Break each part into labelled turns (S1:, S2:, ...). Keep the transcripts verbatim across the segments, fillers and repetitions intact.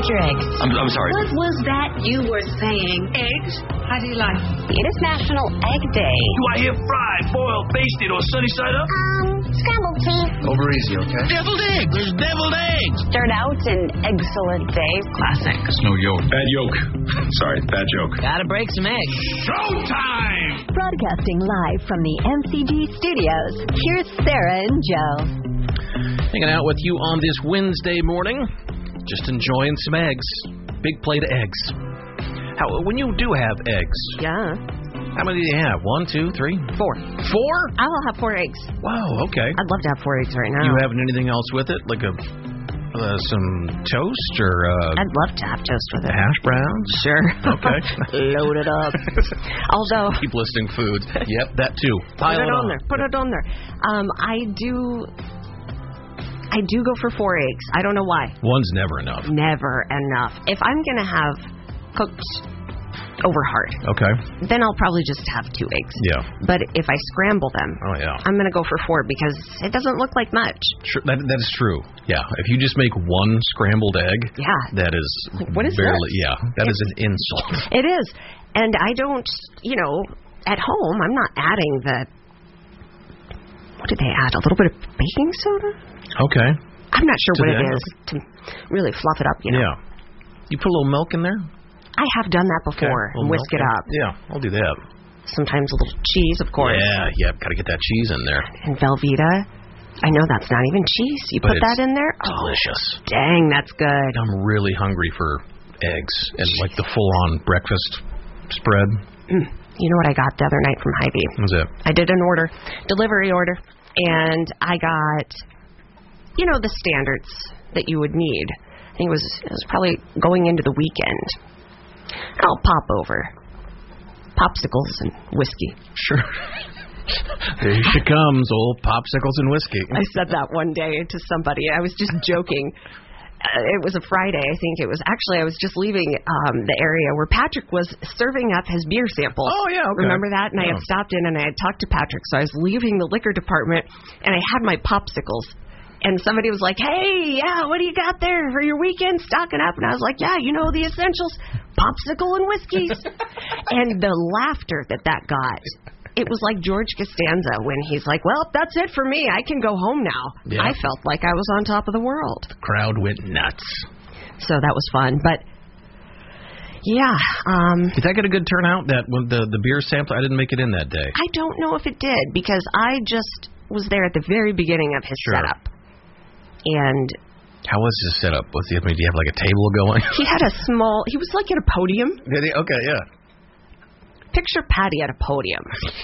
S1: your eggs.
S2: I'm, I'm sorry.
S3: What was that you were saying? Eggs? How do you like them?
S1: It is National Egg Day.
S2: Do I hear fried, boiled, basted, or sunny side up?
S4: Um, scrambled, please.
S2: Over easy, okay? Deviled eggs. There's deviled eggs.
S1: Start out an excellent day. Classic.
S2: It's no yolk. Bad yolk. Sorry, bad joke.
S1: Gotta break some eggs.
S2: Showtime!
S5: Broadcasting live from the M C G studios, here's Sarah and Joe.
S6: Hanging out with you on this Wednesday morning. Just enjoying some eggs. Big plate of eggs. How when you do have eggs?
S7: Yeah.
S6: How many do you have? One, two, three?
S7: Four.
S6: Four?
S7: I will have four eggs.
S6: Wow, okay.
S7: I'd love to have four eggs right now.
S6: You having anything else with it? Like a uh, some toast or uh,
S7: I'd love to have toast with it.
S6: Hash browns?
S7: Sure.
S6: Okay.
S7: Load it up. Although
S6: keep listing food. Yep, that too.
S7: Put
S6: Pile
S7: it on
S6: on
S7: there. Put it on there. Um, I do. I do go for four eggs. I don't know why.
S6: One's never enough.
S7: Never enough. If I'm gonna have cooked over hard,
S6: okay,
S7: then I'll probably just have two eggs.
S6: Yeah.
S7: But if I scramble them,
S6: oh yeah,
S7: I'm gonna go for four because it doesn't look like much.
S6: Sure, that that is true. Yeah. If you just make one scrambled egg,
S7: yeah,
S6: that is
S7: like, what is
S6: barely.
S7: this?
S6: Yeah, that it's, is an insult.
S7: It is, and I don't. You know, at home, I'm not adding the. What did they add? A little bit of baking soda?
S6: Okay.
S7: I'm not sure
S6: to
S7: what it
S6: egg?
S7: is to really fluff it up, you know.
S6: Yeah. You put a little milk in there?
S7: I have done that before.
S6: Okay.
S7: Whisk
S6: milk,
S7: it up.
S6: Yeah, I'll do that.
S7: Sometimes a little cheese, of course.
S6: Yeah, yeah, got to get that cheese in there.
S7: And Velveeta. I know that's not even cheese. You
S6: but
S7: put that in there?
S6: Delicious.
S7: Oh, dang, that's good.
S6: I'm really hungry for eggs and like the full-on breakfast spread.
S7: Mm. You know what I got the other night from Hy-Vee?
S6: What was it?
S7: I did an order, delivery order, and I got, you know, the standards that you would need. I think it was, it was probably going into the weekend. I'll pop over. Popsicles and whiskey.
S6: Sure. There she comes, old popsicles and whiskey.
S7: I said that one day to somebody. I was just joking. Uh, it was a Friday, I think it was. Actually, I was just leaving um, the area where Patrick was serving up his beer samples.
S6: Oh, yeah, okay.
S7: Remember that? And
S6: yeah.
S7: I had stopped in and I had talked to Patrick, so I was leaving the liquor department, and I had my popsicles. And somebody was like, hey, yeah, what do you got there for your weekend? Stocking up. And I was like, yeah, you know the essentials, popsicle and whiskeys. And the laughter that that got, it was like George Costanza when he's like, well, that's it for me. I can go home now.
S6: Yeah.
S7: I felt like I was on top of the world.
S6: The crowd went nuts.
S7: So that was fun. But, yeah. Um,
S6: Did that get a good turnout, that when the, the beer sample? I didn't make it in that day.
S7: I don't know if it did because I just was there at the very beginning of his
S6: sure.
S7: setup. And
S6: how was his setup? Was he, I mean, do you have like a table going?
S7: He had a small, he was like at a podium.
S6: Did he? Okay, yeah.
S7: Picture Patty at a podium.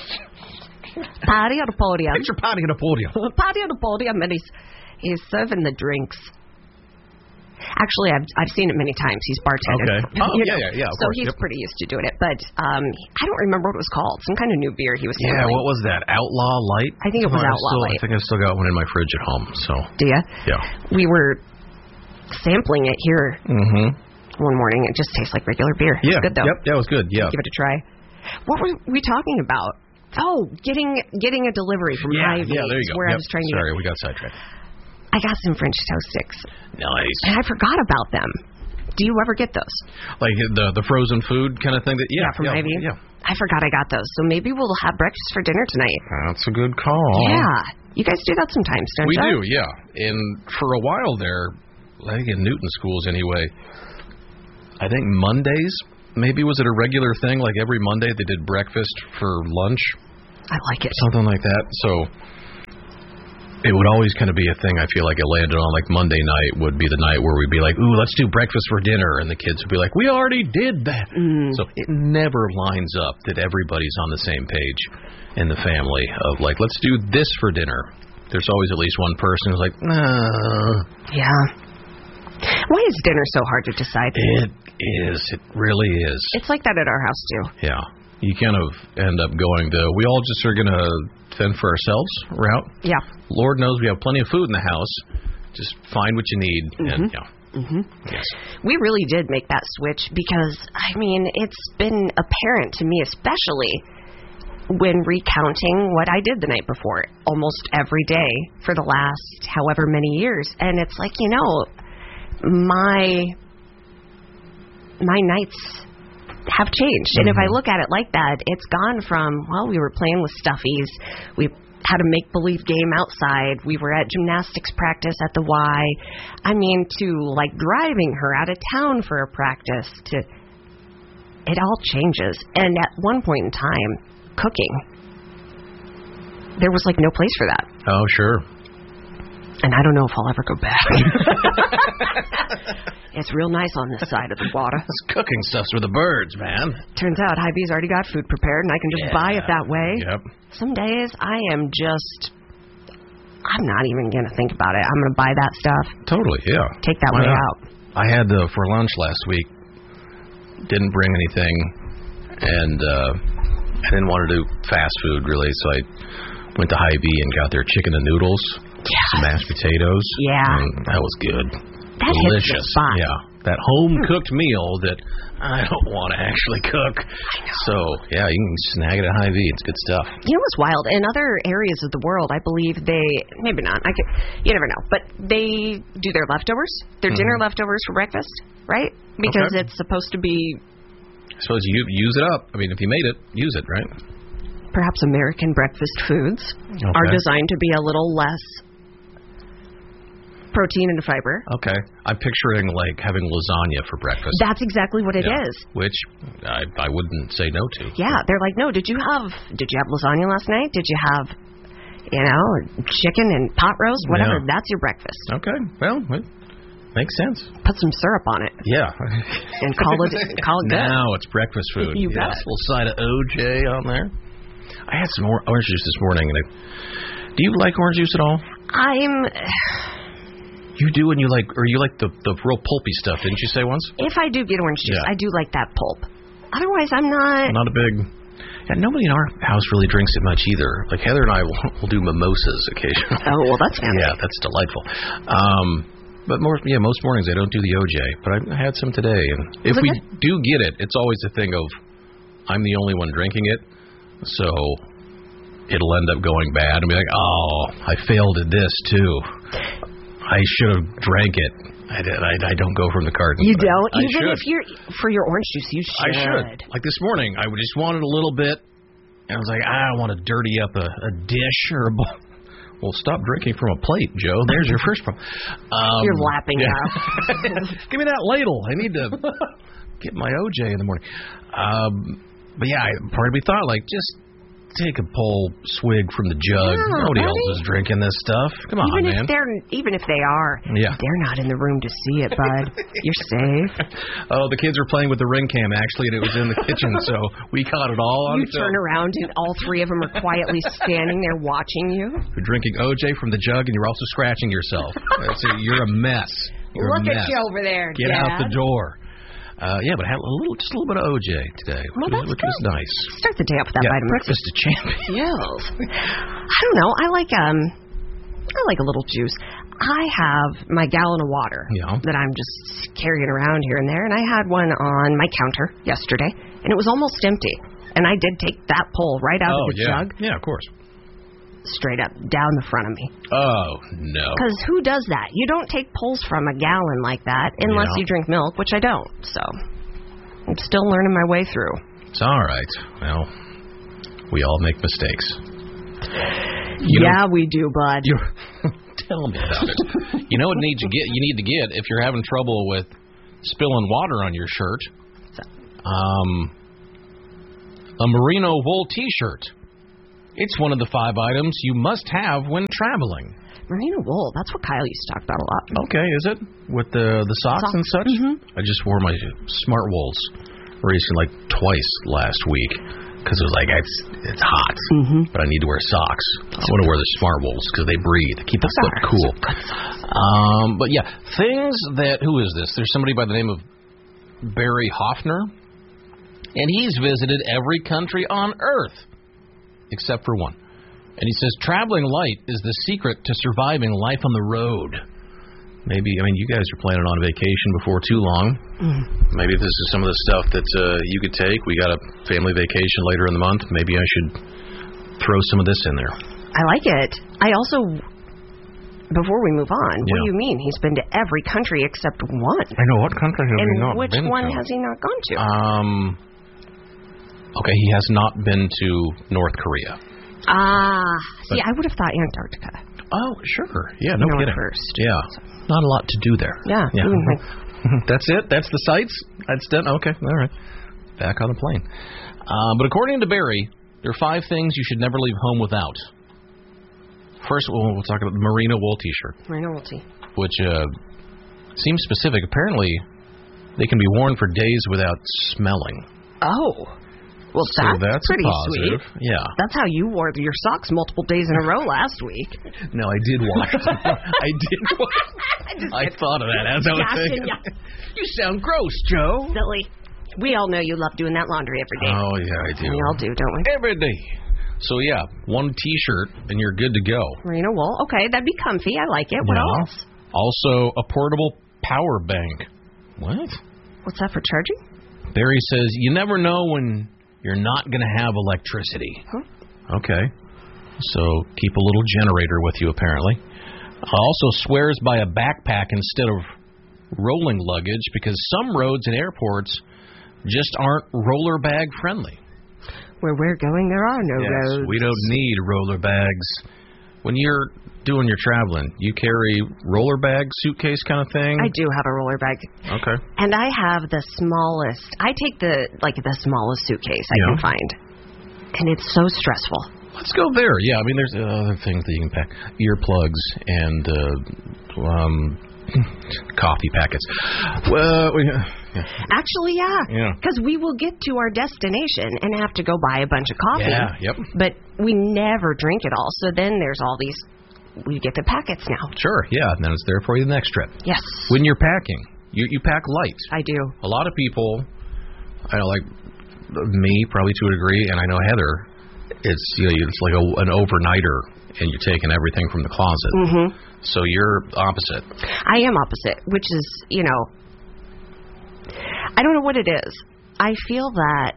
S7: Patty at a podium.
S6: Picture Patty at a podium.
S7: Patty at a podium, and he's, he's serving the drinks. Actually, I've I've seen it many times. He's bartended.
S6: Okay. Oh,
S7: you
S6: yeah,
S7: know,
S6: yeah, yeah. Of
S7: so
S6: course.
S7: he's
S6: yep.
S7: pretty used to doing it. But um, I don't remember what it was called. Some kind of new beer he was
S6: Yeah,
S7: sampling.
S6: what was that? Outlaw Light?
S7: I think it was
S6: oh,
S7: Outlaw
S6: still,
S7: Light.
S6: I think I still got one in my fridge at home. So.
S7: Do you?
S6: Yeah.
S7: We were sampling it here
S6: mm-hmm.
S7: one morning. It just tastes like regular beer.
S6: Yeah.
S7: It's good, though.
S6: Yep, that was good, yeah.
S7: Give it a try. What were we talking about? Oh, getting getting a delivery from
S6: yeah,
S7: Hy-Vee.
S6: Yeah, there you go.
S7: Where
S6: yep.
S7: I was trying to
S6: Sorry,
S7: get.
S6: we got sidetracked.
S7: I got some French toast sticks.
S6: Nice.
S7: And I forgot about them. Do you ever get those?
S6: Like the the frozen food kind of thing? That Yeah,
S7: yeah from
S6: yeah,
S7: Hy-Vee?
S6: Yeah.
S7: I forgot I got those. So maybe we'll have breakfast for dinner tonight.
S6: That's a good call.
S7: Yeah. You guys do that sometimes, don't
S6: we
S7: you?
S6: We do, yeah. And for a while there, I think in Newton schools anyway, I think Mondays, maybe was it a regular thing? Like every Monday they did breakfast for lunch?
S7: I like it.
S6: Something like that. So it would always kind of be a thing, I feel like it landed on, like Monday night would be the night where we'd be like, ooh, let's do breakfast for dinner. And the kids would be like, we already did that.
S7: Mm.
S6: So it never lines up that everybody's on the same page in the family of like, let's do this for dinner. There's always at least one person who's like, nah.
S7: Yeah. Why is dinner so hard to decide?
S6: It is. It really is.
S7: It's like that at our house, too.
S6: Yeah. You kind of end up going to, we all just are going to fend for ourselves route.
S7: Yeah.
S6: Lord knows we have plenty of food in the house. Just find what you need.
S7: Mm-hmm.
S6: And, yeah.
S7: Mm-hmm.
S6: Yes.
S7: We really did make that switch because, I mean, it's been apparent to me, especially when recounting what I did the night before, almost every day for the last however many years. And it's like, you know, my my nights have changed. And
S6: Mm-hmm.
S7: if I look at it like that, it's gone from, well, we were playing with stuffies, we had a make-believe game outside, we were at gymnastics practice at the Y, I mean, to like driving her out of town for a practice, to, it all changes. And at one point in time, cooking, there was like no place for that.
S6: Oh, sure.
S7: And I don't know if I'll ever go back. It's real nice on this side of the water.
S6: This cooking stuff's for the birds, man.
S7: Turns out Hy-Vee's already got food prepared, and I can just
S6: Yeah.
S7: buy it that way.
S6: Yep.
S7: Some days I am just, I'm not even going to think about it. I'm going to buy that stuff.
S6: Totally, yeah.
S7: Take that
S6: Why
S7: way
S6: not?
S7: out.
S6: I had uh, for lunch last week. Didn't bring anything, and uh, I didn't want to do fast food really, so I went to Hy-Vee and got their chicken and noodles,
S7: Yes.
S6: some mashed potatoes.
S7: Yeah.
S6: and that was good.
S7: That hits the
S6: Delicious.
S7: spot.
S6: Yeah, that home cooked meal that I don't want to actually cook. So yeah, you can snag it at Hy-Vee. It's good stuff.
S7: You know what's wild? In other areas of the world, I believe they, maybe not, I could, you never know, but they do their leftovers, their
S6: Mhm.
S7: dinner leftovers for breakfast, right? Because
S6: Okay.
S7: it's supposed to be
S6: I suppose you use it up. I mean, if you made it, use it, right?
S7: perhaps American breakfast foods are
S6: Okay.
S7: designed to be a little less protein and fiber.
S6: Okay. I'm picturing like having lasagna for breakfast.
S7: That's exactly what it is.
S6: Yeah. Which I, I wouldn't say no to.
S7: Yeah, they're like, no, did you have did you have lasagna last night? Did you have, you know, chicken and pot roast? Whatever.
S6: Yeah.
S7: That's your breakfast.
S6: Okay. Well, it makes sense.
S7: Put some syrup on it
S6: Yeah.
S7: and call it call it good.
S6: Now it's breakfast food.
S7: You
S6: yeah,
S7: bet.
S6: a little side of O J on there. I had some more orange juice this morning. And I, do you like orange juice at all?
S7: I'm
S6: You do, and you like, or you like the the real pulpy stuff? Didn't you say once?
S7: if I do get orange juice,
S6: Yeah.
S7: I do like that pulp. Otherwise, I'm not.
S6: Not a big. Yeah, nobody in our house really drinks it much either. Like Heather and I will, will do mimosas occasionally.
S7: Oh well, that's fancy.
S6: Yeah, that's delightful. Um, but more, yeah, most mornings I don't do the O J, but I had some today. And if
S7: Was it
S6: we
S7: good?
S6: do get it, it's always a thing of I'm the only one drinking it, so it'll end up going bad and be like, oh, I failed at this too. I should have drank it. I, did, I, I don't go from the carton.
S7: You
S6: but I-
S7: don't,
S6: I
S7: even
S6: should.
S7: if you're for your orange juice, you
S6: I
S7: should.
S6: should. Like this morning, I just wanted a little bit, and I was like, I don't want to dirty up a, a dish or a bowl. Well, stop drinking from a plate, Joe. There's your first problem. Um,
S7: You're lapping
S6: yeah.
S7: up.
S6: Give me that ladle. I need to get my O J in the morning. Um, but yeah, I, part of me thought, like, just take a pull swig from the jug.
S7: Yeah,
S6: Nobody
S7: buddy.
S6: else is drinking this stuff. Come on,
S7: even
S6: man.
S7: if they're even if they are,
S6: Yeah.
S7: they're not in the room to see it, bud. You're safe.
S6: Oh, the kids were playing with the ring cam, actually, and it was in the kitchen, so we caught it all on
S7: You
S6: film.
S7: turn around and all three of them are quietly standing there watching you.
S6: You're drinking O J from the jug, and you're also scratching yourself. That's it. You're a mess. You're
S7: Look
S6: a
S7: at
S6: mess.
S7: you over there,
S6: Get
S7: Dad.
S6: out the door. Uh, yeah, but I had a little, just a little bit of O J today, which,
S7: Well,
S6: was,
S7: that's
S6: which was
S7: good.
S6: nice.
S7: Start the day up with that
S6: Yeah,
S7: vitamin
S6: breakfast of champions.
S7: C. Yes. I don't know. I like um, I like a little juice. I have my gallon of water
S6: Yeah.
S7: that I'm just carrying around here and there, and I had one on my counter yesterday, and it was almost empty. And I did take that pull right out
S6: Oh,
S7: of the
S6: yeah.
S7: jug,
S6: Yeah, of course.
S7: straight up down the front of me.
S6: Oh, no.
S7: Because who does that? You don't take pulls from a gallon like that unless
S6: Yeah.
S7: you drink milk, which I don't. So I'm still learning my way through.
S6: It's all right. Well, we all make mistakes. You
S7: yeah,
S6: know,
S7: we do, bud.
S6: you tell me about it. You know what need to get? You need to get if you're having trouble with spilling water on your shirt. Um, a merino wool T-shirt. It's one of the five items you must have when traveling.
S7: Merino wool, that's what Kyle used to talk about a lot.
S6: Okay, is it? With the the socks,
S7: Socks.
S6: and such?
S7: Mm-hmm.
S6: I just wore my Smart Wools recently, like twice last week, because it was like, it's, it's hot,
S7: Mm-hmm.
S6: but I need to wear socks. I want to wear the Smart Wools because they breathe, keep the foot
S7: Sorry.
S6: cool. Um, but yeah, things that, who is this? There's somebody by the name of Barry Hoffner, and he's visited every country on Earth except for one. And he says traveling light is the secret to surviving life on the road. Maybe, I mean, you guys are planning on vacation before too long.
S7: Mm.
S6: Maybe this is some of the stuff that uh, you could take. We got a family vacation later in the month. Maybe I should throw some of this in there.
S7: I like it. I also before we move on, what
S6: Yeah.
S7: do you mean? He's been to every country except one.
S6: I know. What country has
S7: and
S6: he not
S7: which
S6: been
S7: one
S6: to?
S7: has he not gone to?
S6: Um. Okay, he has not been to North Korea.
S7: Ah, see,
S6: But-
S7: I would have thought Antarctica.
S6: Oh, sure. Yeah, no
S7: North
S6: kidding.
S7: first.
S6: Yeah. Not a lot to do there.
S7: Yeah.
S6: Yeah.
S7: Mm, like-
S6: That's it? That's the sights? That's done? Okay. All right. Back on the plane. Uh, but according to Barry, there are five things you should never leave home without. First, we'll, we'll talk about the merino wool T-shirt,
S7: Merino wool tee.
S6: which uh, seems specific. Apparently, they can be worn for days without smelling.
S7: Oh. Well,
S6: So
S7: that's,
S6: that's
S7: pretty
S6: a positive.
S7: sweet.
S6: Yeah.
S7: That's how you wore your socks multiple days in a row last week.
S6: No, I did wash them. I did wash
S7: I just
S6: I
S7: said,
S6: thought of that as I was
S7: Gosh,
S6: thinking.
S7: and
S6: You sound gross, Joe.
S7: silly. We all know you love doing that laundry every day.
S6: Oh, yeah, I do.
S7: We all do, don't we?
S6: Every day. So, yeah, one T-shirt and you're good to go.
S7: Merino wool. Okay, that'd be comfy. I like it. What
S6: Yeah.
S7: else?
S6: Also, a portable power bank. What?
S7: What's that for charging?
S6: Barry says, you never know when you're not going to have electricity.
S7: Huh?
S6: Okay. So, keep a little generator with you, apparently. Also swears by a backpack instead of rolling luggage because some roads and airports just aren't roller bag friendly.
S7: Where we're going, there are no
S6: Yes,
S7: roads.
S6: we don't need roller bags. When you're doing your traveling, you carry roller bag, suitcase kind of thing?
S7: I do have a roller bag.
S6: Okay.
S7: And I have the smallest. I take the, like, the smallest suitcase I
S6: Yeah.
S7: can find. And it's so stressful.
S6: Let's go there. Yeah, I mean, there's other things that you can pack. Earplugs and uh, um, coffee packets. Well, we, yeah.
S7: Actually, yeah.
S6: Yeah.
S7: Because we will get to our destination and have to go buy a bunch of coffee.
S6: Yeah, yep.
S7: But we never drink it all. So then there's all these, we get the packets now.
S6: Sure, yeah, and then it's there for you the next trip.
S7: Yes.
S6: When you're packing, you, you pack light.
S7: I do.
S6: A lot of people, I know, like me, probably to a degree, and I know Heather, it's you know, it's like a, an overnighter, and you're taking everything from the closet.
S7: Mm-hmm.
S6: So you're opposite.
S7: I am opposite, which is, you know, I don't know what it is. I feel that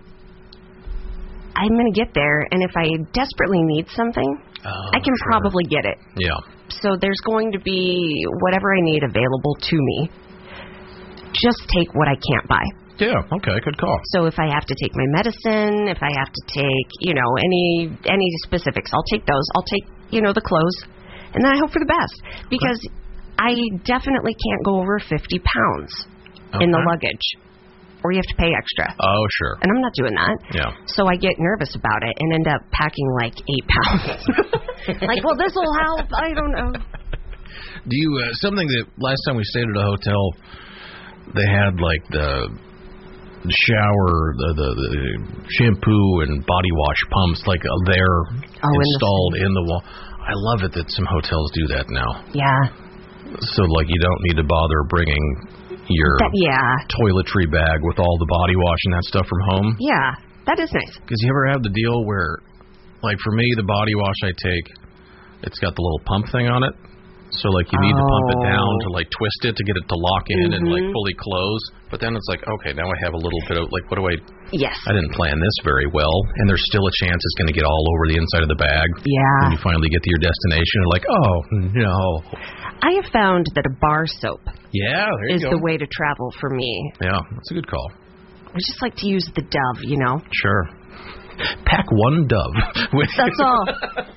S7: I'm going to get there, and if I desperately need something,
S6: Oh,
S7: I can
S6: sure.
S7: probably get it.
S6: Yeah.
S7: So there's going to be whatever I need available to me. Just take what I can't buy.
S6: Yeah, okay, good call.
S7: So if I have to take my medicine, if I have to take, you know, any any specifics, I'll take those. I'll take, you know, the clothes, and then I hope for the best. Because I definitely can't go over fifty pounds in the
S6: Okay.
S7: luggage, or you have to pay extra.
S6: Oh, sure.
S7: And I'm not doing that.
S6: Yeah.
S7: So I get nervous about it and end up packing like eight pounds. Like, well, this will help. I don't know.
S6: Do you, uh, something that last time we stayed at a hotel, they had like the shower, the, the, the shampoo and body wash pumps, like uh, they're
S7: Oh,
S6: installed in the wall. I love it that some hotels do that now.
S7: Yeah.
S6: So, like, you don't need to bother bringing your
S7: That, yeah.
S6: toiletry bag with all the body wash and that stuff from home.
S7: Yeah. That is nice.
S6: Because you ever have the deal where, like, for me, the body wash I take, it's got the little pump thing on it. So, like, you need to pump it down to, like, twist it to get it to lock in and, like,
S7: Mhm.
S6: fully close. But then it's like, okay, now I have a little bit of, like, what do I...
S7: Yes.
S6: I didn't plan this very well. And there's still a chance it's going to get all over the inside of the bag.
S7: Yeah.
S6: When you finally get to your destination, you're like, oh, no.
S7: I have found that a bar soap
S6: Yeah, there you
S7: is
S6: go.
S7: the way to travel for me.
S6: Yeah, that's a good call.
S7: I just like to use the Dove, you know.
S6: Sure. Pack one Dove with
S7: That's
S6: you.
S7: all.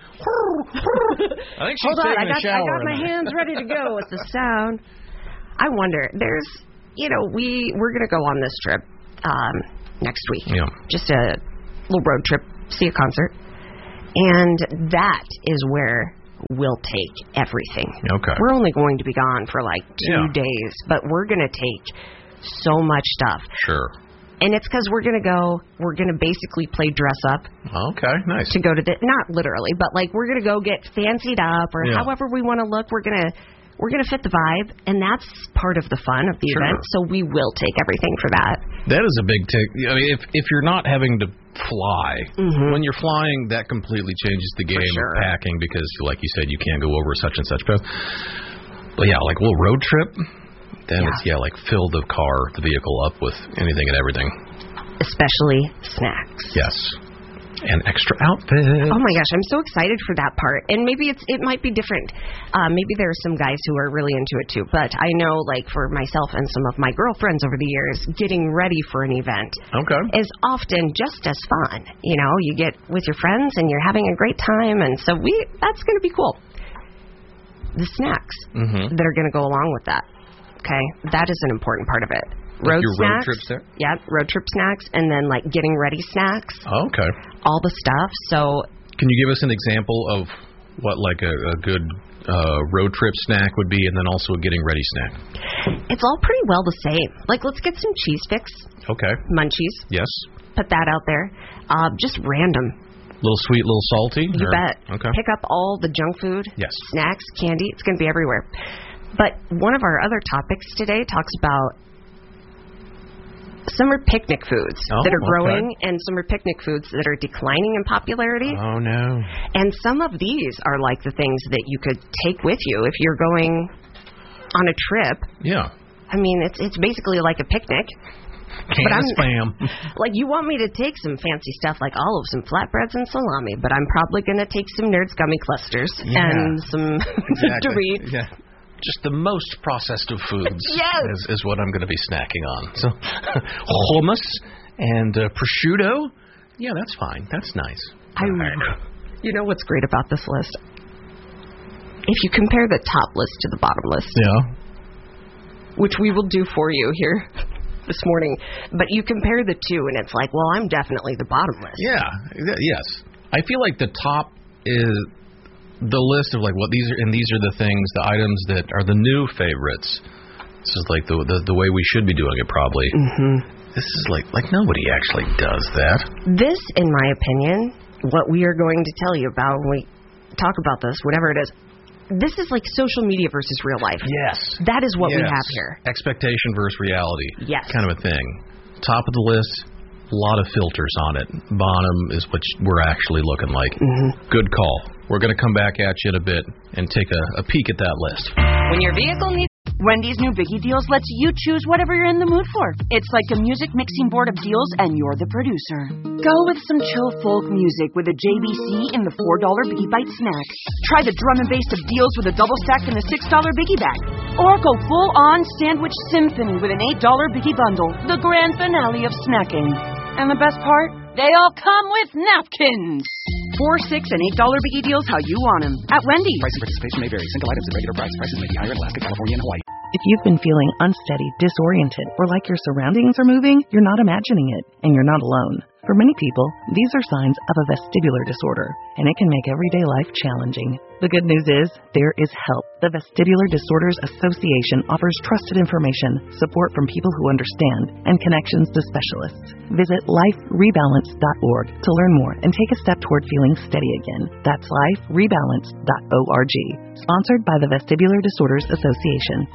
S6: I think she's
S7: Hold on, I
S6: taking a
S7: got, I
S6: shower
S7: got my
S6: now.
S7: hands ready to go with the sound. I wonder, there's, you know, we, we're going to go on this trip um, next week.
S6: Yeah.
S7: Just a little road trip, see a concert. And that is where we'll take everything.
S6: Okay.
S7: We're only going to be gone for like two
S6: Yeah.
S7: days, but we're going to take so much stuff.
S6: Sure.
S7: And it's because we're going to go, we're going to basically play dress up
S6: Okay, nice.
S7: to go to the, not literally, but like we're going to go get fancied up or
S6: Yeah.
S7: however we want to look. We're going to, we're going to fit the vibe, and that's part of the fun of the
S6: Sure.
S7: event. So we will take everything for that.
S6: That is a big take. I mean, if if you're not having to fly,
S7: Mhm.
S6: when you're flying, that completely changes the game
S7: sure.
S6: of packing because, like you said, you can't go over such and such. But, but yeah, like a little road trip, then
S7: Yeah.
S6: it's, yeah, like fill the car, the vehicle up with anything and everything.
S7: Especially snacks.
S6: Yes. An extra outfit.
S7: Oh my gosh, I'm so excited for that part. And maybe it's it might be different. Uh, maybe there are some guys who are really into it too. But I know, like for myself and some of my girlfriends over the years, getting ready for an event
S6: Okay.
S7: is often just as fun. You know, you get with your friends and you're having a great time, and so we that's going to be cool. The snacks
S6: Mm-hmm.
S7: that are going to go along with that. Okay, that is an important part of it.
S6: Like
S7: Road
S6: your
S7: snacks.
S6: road trips there?
S7: Yeah, road trip snacks, and then like getting ready snacks.
S6: Okay.
S7: All the stuff. So
S6: Can you give us an example of what like a, a good uh, road trip snack would be, and then also a getting ready snack?
S7: it's all pretty well the same. Like, let's get some cheese fix,
S6: Okay.
S7: munchies.
S6: Yes.
S7: Put that out there. Uh, just random.
S6: Little sweet, little salty?
S7: You
S6: or-
S7: bet.
S6: Okay.
S7: Pick up all the junk food,
S6: Yes.
S7: snacks, candy. It's going to be everywhere. But one of our other topics today talks about summer picnic foods
S6: Oh,
S7: that are
S6: okay.
S7: growing and summer picnic foods that are declining in popularity.
S6: Oh, no.
S7: And some of these are like the things that you could take with you if you're going on a trip.
S6: Yeah.
S7: I mean, it's it's basically like a picnic.
S6: Can of spam.
S7: Like, you want me to take some fancy stuff like olives and flatbreads and salami, but I'm probably going to take some Nerds gummy clusters
S6: Yeah.
S7: and some Doritos.
S6: Yeah. Just the most processed of foods
S7: Yes.
S6: is, is what I'm going to be snacking on. So, hummus and uh, prosciutto. Yeah, that's fine. That's nice.
S7: I, you know what's great about this list? If you compare the top list to the bottom list,
S6: Yeah.
S7: which we will do for you here this morning, but you compare the two, and it's like, well, I'm definitely the bottom list.
S6: Yeah. th- Yes. I feel like the top is the list of like what these are, and these are the things, the items that are the new favorites. This is like the the, the way we should be doing it, probably.
S7: Mm-hmm.
S6: This is like like nobody actually does that.
S7: This, in my opinion, what we are going to tell you about when we talk about this, whatever it is, this is like social media versus real life.
S6: Yes.
S7: That is what we
S6: Yes.
S7: have here.
S6: Expectation versus reality.
S7: Yes.
S6: Kind of a thing. Top of the list, a lot of filters on it. Bottom is what we're actually looking like.
S7: Mm-hmm.
S6: Good call. We're going to come back at you in a bit and take a, a peek at that list.
S4: When your vehicle needs... Wendy's new Biggie Deals lets you choose whatever you're in the mood for. It's like a music mixing board of deals, and you're the producer. Go with some chill folk music with a J B C in the four dollar Biggie Bite snack. Try the drum and bass of deals with a double stack in the six dollar Biggie bag. Or go full-on sandwich symphony with an eight dollar Biggie bundle, the grand finale of snacking. And the best part? They all come with napkins. Four, six, and eight dollar Biggie Deals how you want them at Wendy's.
S8: Price and participation may vary. Single items at regular price. Prices may be higher in Alaska, California, and Hawaii.
S9: If you've been feeling unsteady, disoriented, or like your surroundings are moving, you're not imagining it, and you're not alone. For many people, these are signs of a vestibular disorder, and it can make everyday life challenging. The good news is, there is help. The Vestibular Disorders Association offers trusted information, support from people who understand, and connections to specialists. Visit life rebalance dot org to learn more and take a step toward feeling steady again. That's life rebalance dot org. Sponsored by the Vestibular Disorders Association.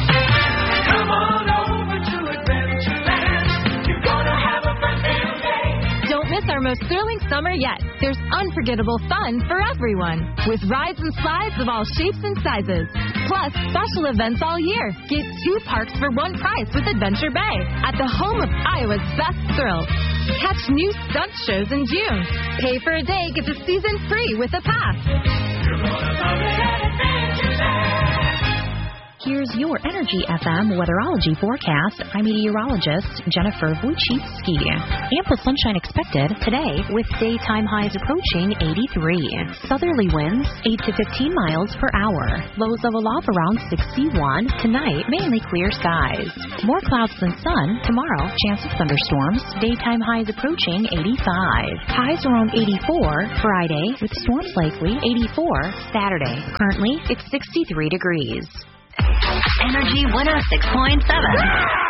S2: Come on over to Adventureland. You're gonna have a fun day.
S10: Don't miss our most thrilling summer yet. There's unforgettable fun for everyone, with rides and slides of all shapes and sizes. Plus, special events all year. Get two parks for one price with Adventure Bay, at the home of Iowa's best thrills. Catch new stunt shows in June. Pay for a day, get the season free with a pass.
S2: You're gonna love it at Adventureland.
S11: Here's your Energy F M weatherology forecast. I'm meteorologist Jennifer Wojcicki. Ample sunshine expected today with daytime highs approaching eighty-three. Southerly winds eight to fifteen miles per hour. Lows level off around sixty-one. Tonight, mainly clear skies. More clouds than sun. Tomorrow, chance of thunderstorms. Daytime highs approaching eighty-five. Highs around eighty-four. Friday, with storms likely. eighty-four. Saturday. Currently, it's sixty-three degrees.
S5: Energy one oh six point seven.